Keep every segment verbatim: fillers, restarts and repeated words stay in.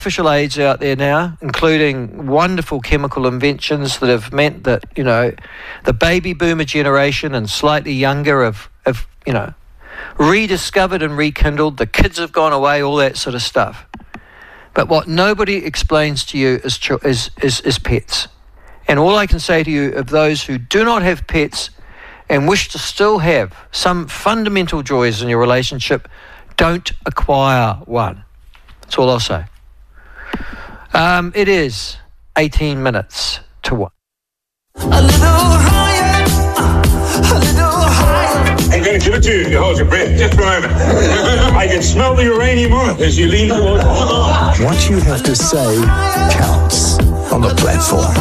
artificial aids out there now, including wonderful chemical inventions that have meant that, you know, the baby boomer generation and slightly younger have, have you know, rediscovered and rekindled. The kids have gone away, all that sort of stuff. But what nobody explains to you is, is, is, is pets. And all I can say to you, of those who do not have pets and wish to still have some fundamental joys in your relationship, don't acquire one. That's all I'll say. Um, it is eighteen minutes to one. A little higher, a little higher. I'm going to give it to you if you hold your breath. Just for a moment. I can smell the uranium on it as you lean towards. What you have to say counts on the platform.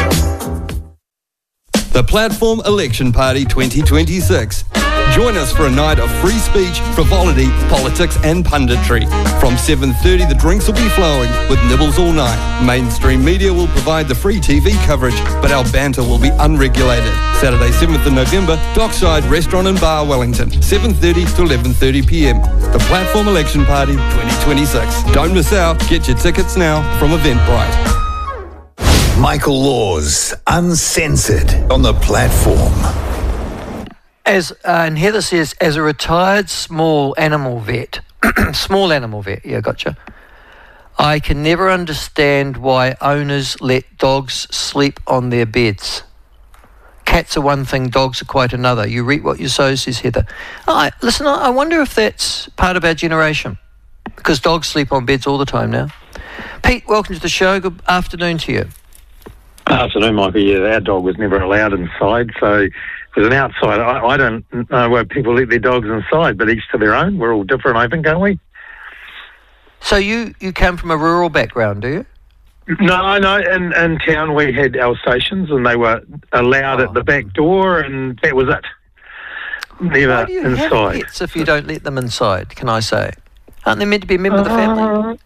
The Platform Election Party twenty twenty-six. Join us for a night of free speech, frivolity, politics and punditry. From seven thirty, the drinks will be flowing with nibbles all night. Mainstream media will provide the free T V coverage, but our banter will be unregulated. Saturday, seventh of November, Dockside Restaurant and Bar, Wellington, seven thirty to eleven thirty p m. The Platform Election Party twenty twenty-six. Don't miss out. Get your tickets now from Eventbrite. Michael Laws, Uncensored, on the Platform. As uh, and Heather says, as a retired small animal vet, small animal vet, yeah, gotcha. I can never understand why owners let dogs sleep on their beds. Cats are one thing, dogs are quite another. You reap what you sow, says Heather. Oh, I, listen, I, I wonder if that's part of our generation, because dogs sleep on beds all the time now. Pete, welcome to the show. Good afternoon to you. Afternoon, Michael. Yeah, our dog was never allowed inside, so as an outsider, I, I don't know why people let their dogs inside, but each to their own. We're all different, I think, aren't we? So you, you come from a rural background, do you? No, no. In, in town, we had Alsatians, and they were allowed oh. at the back door, and that was it. Never Why do you inside. have pets if you don't let them inside, can I say? Aren't they meant to be a member uh, of the family?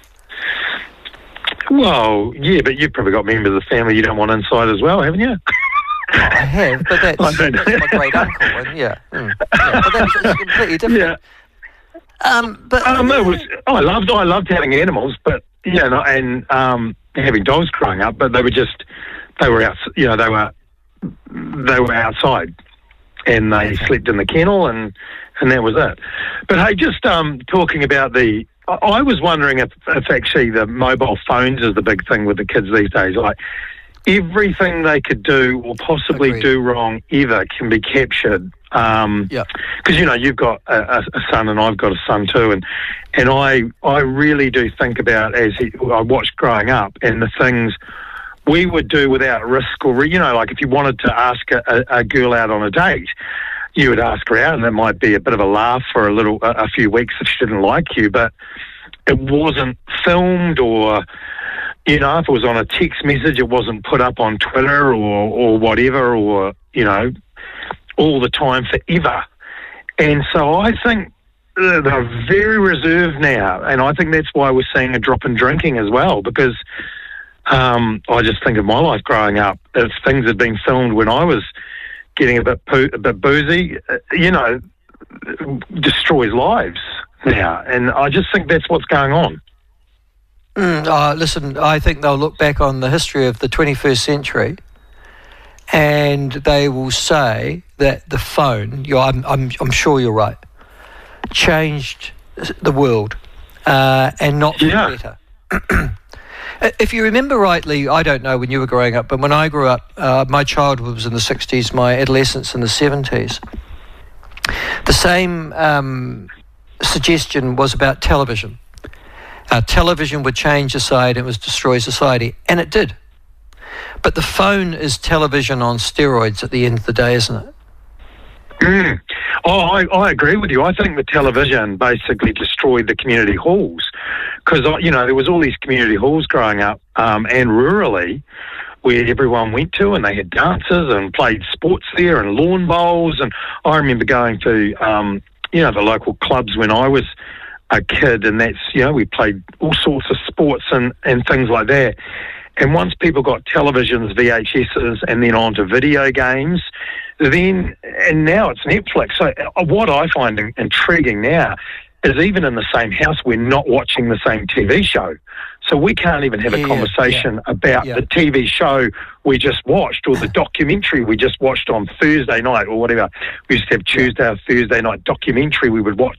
Well, yeah, but you've probably got members of the family you don't want inside as well, haven't you? I have, but that's, that's my great uncle, and yeah, mm, yeah, but that's, that's completely different. Yeah. Um, but um, it was, I loved, I loved having animals, but yeah, no, and um, having dogs growing up, but they were just, they were out, you know, they were, they were outside, and they slept in the kennel, and and that was it. But hey, just um, talking about the. I was wondering if, if actually the mobile phones is the big thing with the kids these days. Like, everything they could do or possibly Agreed. do wrong ever can be captured. Um, yeah. Because, you know, you've got a, a son and I've got a son too. And, and I I really do think about, as he, I watched growing up, and the things we would do without risk or, you know, like if you wanted to ask a, a, a girl out on a date, you would ask her out, and it might be a bit of a laugh for a little, a, a few weeks if she didn't like you, but it wasn't filmed, or, you know, if it was on a text message, it wasn't put up on Twitter or, or whatever, or, you know, all the time forever. And so I think they're very reserved now, and I think that's why we're seeing a drop in drinking as well, because um, I just think of my life growing up. If things had been filmed when I was getting a bit poo- a bit boozy, uh, you know, destroys lives now. And I just think that's what's going on. Mm, uh, listen, I think they'll look back on the history of the twenty-first century, and they will say that the phone, you're, I'm, I'm, I'm sure you're right, changed the world, uh, and not for yeah. the better. If you remember rightly, I don't know when you were growing up, but when I grew up, uh, my childhood was in the sixties, my adolescence in the seventies. The same um, suggestion was about television. Uh, television would change society, it would destroy society, and it did. But the phone is television on steroids at the end of the day, isn't it? Mm. Oh, I, I agree with you. I think the television basically destroyed the community halls, because, you know, there was all these community halls growing up, um, and rurally, where everyone went to, and they had dances and played sports there and lawn bowls. And I remember going to, um, you know, the local clubs when I was a kid, and that's, you know, we played all sorts of sports and, and things like that. And once people got televisions, V H S's, and then onto video games, then, and now it's Netflix. So what I find intriguing now is even in the same house, we're not watching the same T V show. So we can't even have Yeah, a conversation yeah, about yeah. the T V show we just watched or the documentary we just watched on Thursday night or whatever. We used to have Tuesday or Thursday night documentary we would watch